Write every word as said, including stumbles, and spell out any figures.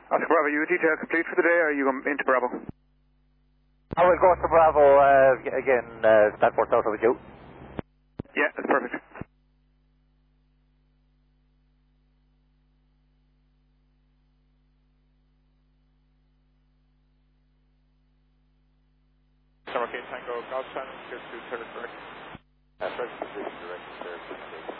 Oscar Bravo, you detail complete for the day, or are you going into Bravo? I will go to Bravo uh, again, uh, that works out with you. Yeah, that's perfect. Summer King Tango, Golf Channel, here to Taylor Correct. Uh, first position, direction there,